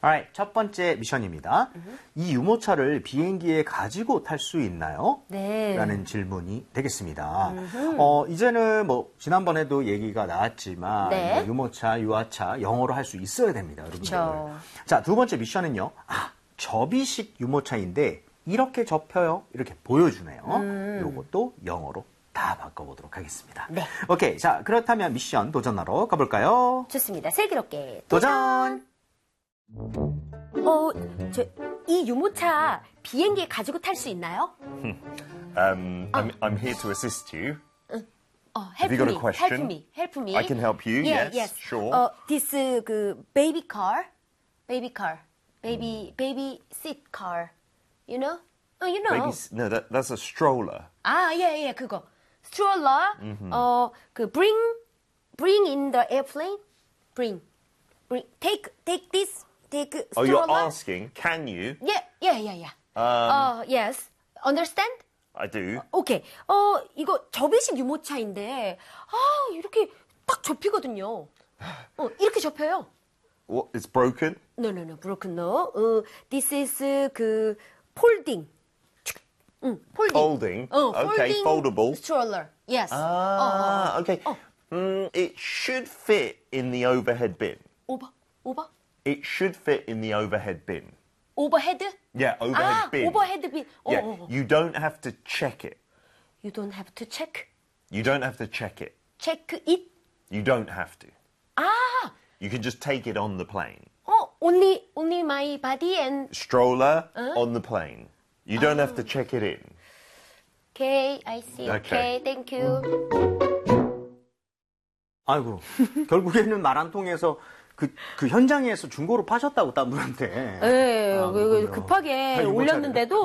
Alright, 첫 번째 미션입니다. 이 유모차를 비행기에 가지고 탈 수 있나요? 네. 라는 질문이 되겠습니다. 이제는 뭐 지난번에도 얘기가 나왔지만 네. 뭐 유모차, 유아차 영어로 할 수 있어야 됩니다, 여러분들. 그쵸. 자, 두 번째 미션은요. 접이식 유모차인데 이렇게 접혀요. 이렇게 보여주네요. 요것도 영어로 다 바꿔보도록 하겠습니다. 네. 오케이, 자 그렇다면 미션 도전하러 가볼까요? 좋습니다. 슬기롭게 도전! 이 유모차 비행기에 가지고 탈 수 있나요? I'm here to assist you. Help you got me, a question? help me, help me. I can help you, Yeah, yes, sure. This baby car, baby seat car, you know? You know. Maybe, no, that's a stroller. 예, 그거. Stroller, bring in the airplane, bring, take this, take Oh, stroller. you're asking, can you? Yeah. Yes. Understand? I do. 오케이. 이거 접이식 유모차인데, 이렇게 딱 접히거든요. 이렇게 접혀요. What, it's broken? No, broken, no. This is folding. Folding? Okay, foldable. Stroller. Yes. Okay. It should fit in the overhead bin. 오버? It should fit in the overhead bin. 오버헤드? Yeah, overhead bin. 오버헤드 bin. Yeah, you don't have to check it. You don't have to check. You don't have to check it. Check it? You don't have to. You can just take it on the plane. Only my body and... Stroller on the plane. You don't have to check it in. Okay, I see. Okay, thank you. 아이고, 결국에는 말 안 통해서 그 현장에서 중고로 파셨다고 딴 분한테. 네, 급하게 유모차를. 올렸는데도